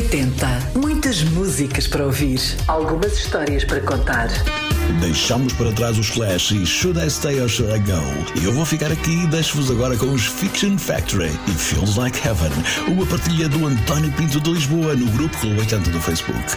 80. Muitas músicas para ouvir. Algumas histórias para contar. Deixámos para trás os Clash e Should I Stay or Should I Go? E eu vou ficar aqui e deixo-vos agora com os Fiction Factory e Feels Like Heaven, uma partilha do António Pinto de Lisboa no grupo Clube 80 do Facebook.